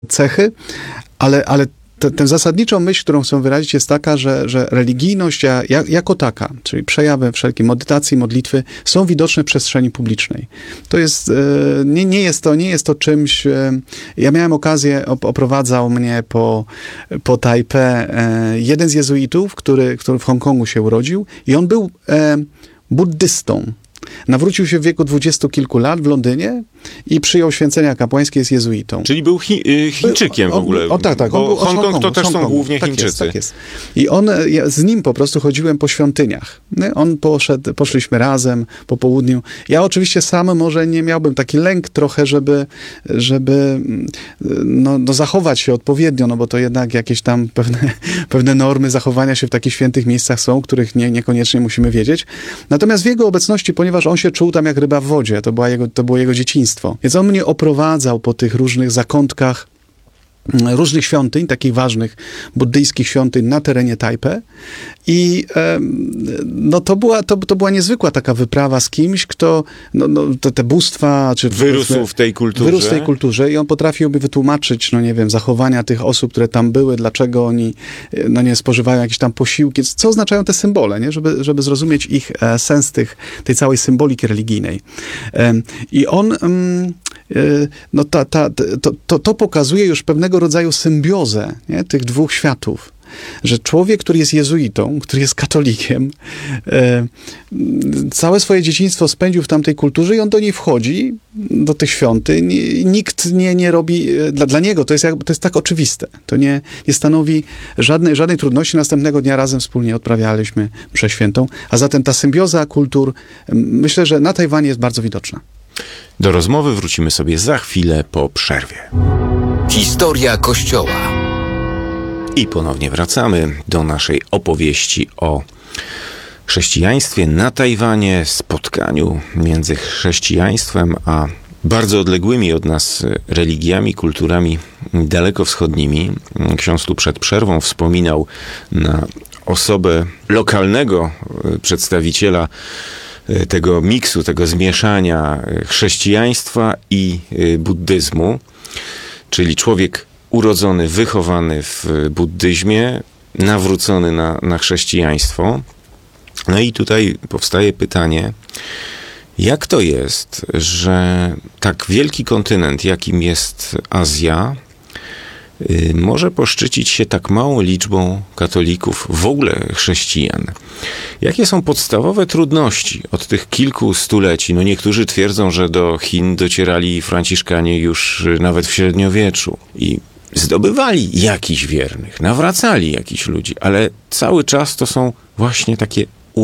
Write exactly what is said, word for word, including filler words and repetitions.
cechy, ale, ale te, tę zasadniczą myśl, którą chcę wyrazić, jest taka, że, że religijność ja, jak, jako taka, czyli przejawy wszelkiej medytacji, modlitwy, są widoczne w przestrzeni publicznej. To jest, e, nie, nie jest to, nie jest to czymś... E, ja miałem okazję, op, oprowadzał mnie po, po Tajpe e, jeden z jezuitów, który, który w Hongkongu się urodził i on był e, buddystą. Nawrócił się w wieku dwudziestu kilku lat w Londynie i przyjął święcenia kapłańskie, z jezuitą. Czyli był chi, y, Chińczykiem w ogóle. O, tak, tak. On Bo był Hongkong Hongkongu, to też są Hongkongu. głównie tak Chińczycy. Jest, tak jest. I on, ja z nim po prostu chodziłem po świątyniach. On poszedł, poszliśmy razem po południu. Ja oczywiście sam może nie miałbym taki lęk trochę, żeby, żeby no, no zachować się odpowiednio, no bo to jednak jakieś tam pewne, pewne normy zachowania się w takich świętych miejscach są, których nie, niekoniecznie musimy wiedzieć. Natomiast w jego obecności, ponieważ on się czuł tam jak ryba w wodzie, to, była jego, to było jego dzieciństwo. Więc on mnie oprowadzał po tych różnych zakątkach różnych świątyń, takich ważnych buddyjskich świątyń na terenie Tajpe i no to była, to, to była niezwykła taka wyprawa z kimś, kto no, no, te, te bóstwa, czy wyrósł w tej kulturze. Wyrósł w tej kulturze i on potrafiłby wytłumaczyć, no nie wiem, zachowania tych osób, które tam były, dlaczego oni, no nie, spożywają jakieś tam posiłki, co oznaczają te symbole, nie? Żeby, żeby zrozumieć ich e, sens tych, tej całej symboliki religijnej. E, I on mm, no ta, ta, to, to, to pokazuje już pewnego rodzaju symbiozę, nie? Tych dwóch światów. Że człowiek, który jest jezuitą, który jest katolikiem, e, całe swoje dzieciństwo spędził w tamtej kulturze i on do niej wchodzi, do tych świątyń. Nikt nie, nie robi, dla, dla niego to jest, jak, to jest tak oczywiste. To nie, nie stanowi żadnej, żadnej trudności. Następnego dnia razem wspólnie odprawialiśmy mszę świętą. A zatem ta symbioza kultur, myślę, że na Tajwanie jest bardzo widoczna. Do rozmowy wrócimy sobie za chwilę po przerwie. Historia Kościoła. I ponownie wracamy do naszej opowieści o chrześcijaństwie na Tajwanie, spotkaniu między chrześcijaństwem a bardzo odległymi od nas religiami, kulturami dalekowschodnimi. Ksiądz tu przed przerwą wspominał na osobę lokalnego przedstawiciela tego miksu, tego zmieszania chrześcijaństwa i buddyzmu, czyli człowiek urodzony, wychowany w buddyzmie, nawrócony na, na chrześcijaństwo. No i tutaj powstaje pytanie, jak to jest, że tak wielki kontynent, jakim jest Azja, może poszczycić się tak małą liczbą katolików, w ogóle chrześcijan. Jakie są podstawowe trudności od tych kilku stuleci? No niektórzy twierdzą, że do Chin docierali Franciszkanie już nawet w średniowieczu i zdobywali jakichś wiernych, nawracali jakichś ludzi, ale cały czas to są właśnie takie